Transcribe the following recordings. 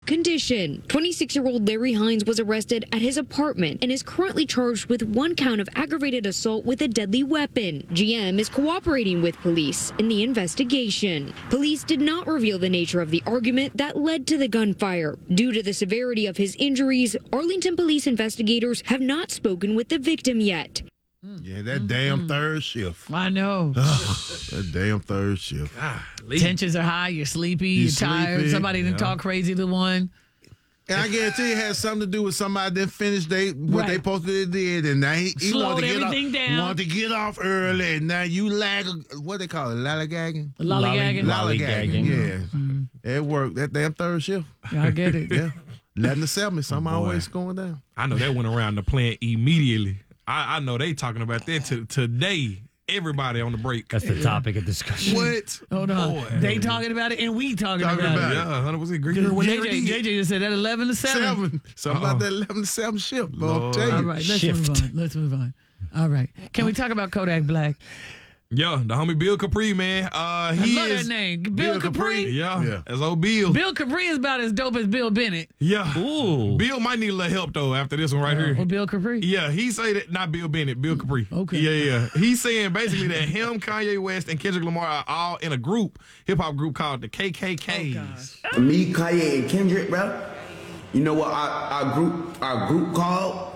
condition. 26-year-old Larry Hines was arrested at his apartment and is currently charged with 1 count of aggravated assault with a deadly weapon. GM is cooperating with police in the investigation. Police did not reveal the nature of the argument that led to the gunfire. Due to the severity of his injuries, Arlington police investigators have not spoken with the victim yet. Yeah, that damn third shift. I know. That damn third shift. Tensions are high. You're sleepy. You're tired. sleepy. Somebody didn't talk crazy to one. And I guarantee it has something to do with somebody that finished what they supposed to did, and now he Slowed wanted to get everything off, down. wanted to get off early, and now you what they call it, lollygagging? Lollygagging. Lollygagging, yeah. It worked. That damn third shift. I get it. Yeah. 11 to 7, something always going down. I know that went around the plant immediately. I know they talking about that today. Everybody on the break. That's the topic of discussion. What? Hold on. Boy. They talking about it and we talking about it. Yeah, 100% agree. JJ just said that 11 to 7. Something about that 11 to 7 shift, bro. I'll tell you. All right, let's move on. All right. Can we talk about Kodak Black? Yeah, the homie Bill Capri, man. He I love is that name. Bill Capri? Yeah, that's old Bill. Bill Capri is about as dope as Bill Bennett. Yeah. Ooh. Bill might need a little help, though, after this one right here. Well, Bill Capri? Yeah, he say that, not Bill Bennett, Bill Capri. Okay. Yeah. He's saying basically that him, Kanye West, and Kendrick Lamar are all in a group, hip-hop group called the KKKs. Me, Kanye, and Kendrick, bro. You know what our group called?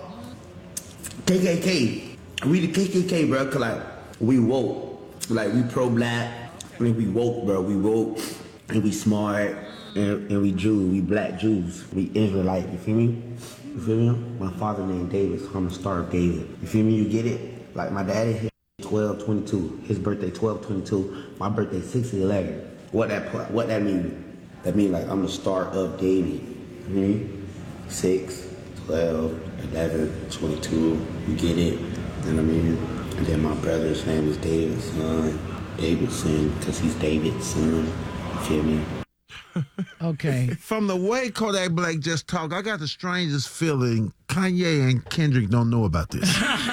KKK. We the KKK, bro, cause like we woke. Like we pro-black. I mean, we woke, bro. We woke and we smart and we Jew. We black Jews. We Israelite. You feel me? You feel me? My father named David, so I'm the Star of David. You feel me? You get it? Like my daddy, 12/22. His birthday 12/22. My birthday 6/11. What that mean? That mean like I'm the Star of David. You feel me? 6, 12, 11, 22. You get it? You know what I mean? And then my brother's name is David's son. Davidson, because he's David's son. You feel me? Okay. From the way Kodak Black just talked, I got the strangest feeling Kanye and Kendrick don't know about this.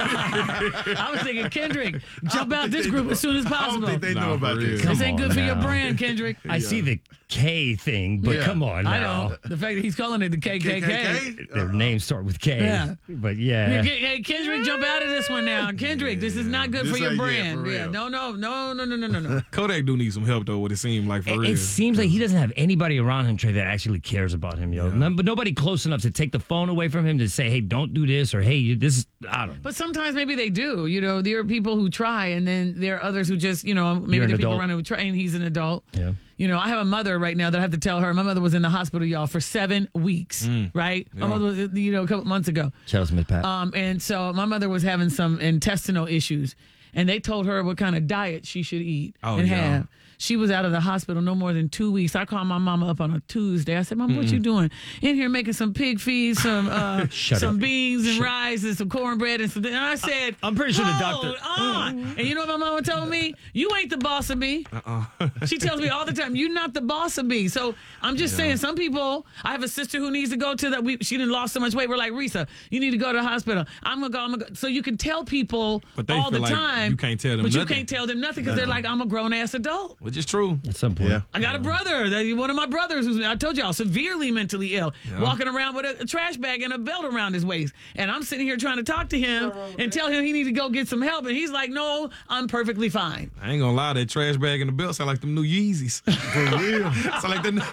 I was thinking, Kendrick, jump out this group as soon as I don't possible. think they know about this. This ain't good for your now. brand, Kendrick. I see the K thing, but come on now. I know. The fact that he's calling it the KKK. Their names start with K. Yeah. But yeah. Hey, Kendrick, jump out of this one now. Kendrick, this is not good This for your ain't- yeah, brand. for real. Yeah, no. Kodak do need some help, though, what it seemed like, for real. It seems like he doesn't have anybody around him, Trey, that actually cares about him, yo. But nobody close enough to take the phone away from him to say, hey, don't do this, or hey, this is, I don't know. But sometimes maybe they do. You know, there are people who try, and then there are others who just, maybe You're an the people adult. around who try, and he's an adult. Yeah. I have a mother right now that I have to tell her. My mother was in the hospital, y'all, for 7 weeks, right? My mother was, a couple months ago. Shout out to Miss Pat. And so my mother was having some intestinal issues, and they told her what kind of diet she should eat have. She was out of the hospital no more than 2 weeks. I called my mama up on a Tuesday. I said, Mom, what you doing? In here making some pig feed, some beans and rice and some cornbread and some. And I said, I'm pretty sure the doctor. And you know what my mama told me? You ain't the boss of me. She tells me all the time, you're not the boss of me. So I'm just saying, some people, I have a sister who needs to go to that. She done lost so much weight. We're like, Risa, you need to go to the hospital. I'm gonna go. So you can tell people But they all feel the like time. you can't tell them But you nothing. can't tell them nothing because they're like, I'm a grown ass adult. Which is true. At some point. I got a brother, one of my brothers, who's, I told y'all, severely mentally ill, walking around with a trash bag and a belt around his waist. And I'm sitting here trying to talk to him and tell him he needs to go get some help. And he's like, no, I'm perfectly fine. I ain't gonna lie, that trash bag and the belt sound like them new Yeezys. For real. Sound like that new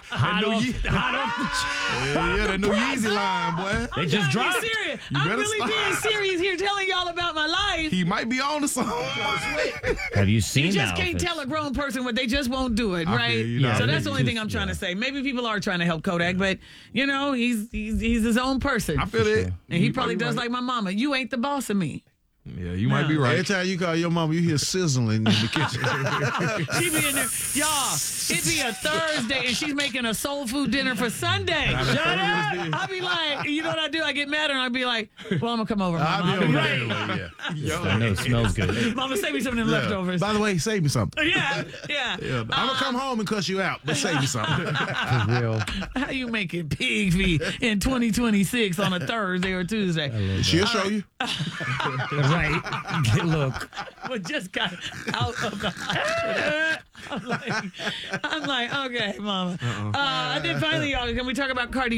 that new Yeezy line, boy. They just dropped. Serious. You I'm better really stop. being serious here telling y'all about my life. He might be on to something. Have you seen You just the can't outfits? tell a grown person what they just won't do it, I right? feel you. So Yeah, that's the only thing I'm trying to say. Maybe people are trying to help Kodak, but he's his own person. I feel it. And he probably does like my mama. You ain't the boss of me. Yeah, you might be Every right. time you call your mama, you hear sizzling in the kitchen. She be in there, y'all. It be a Thursday and she's making a soul food dinner for Sunday. Shut up. I be like, you know what I do? I get mad at her and I be like, well, I'm gonna come over, Mama. I'll be over there Right. anyway, yeah. I know it smells good. Mama, save me some of them leftovers. By the way, save me something. Yeah. I'm gonna come home and cuss you out, but save me something. For real. How you making pig feet in 2026 on a Thursday or Tuesday? She'll show you. Right. Look. But just got out of the hospital. I'm like, okay, Mama. And then finally, y'all, can we talk about Cardi